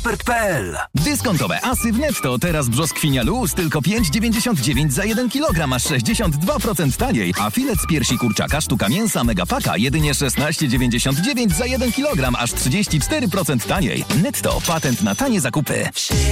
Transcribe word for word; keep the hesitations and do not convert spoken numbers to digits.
ekspert kropka p l. Dyskontowe asy w Netto. Teraz brzoskwinia Luz tylko pięć dziewięćdziesiąt dziewięć za jeden kilogram, aż sześćdziesiąt dwa procent taniej. A filet z piersi kurczaka sztuka mięsa Megapaka jedynie szesnaście dziewięćdziesiąt dziewięć za jeden kilogram, aż trzydzieści cztery procent taniej. Netto. Patent na tanie zakupy.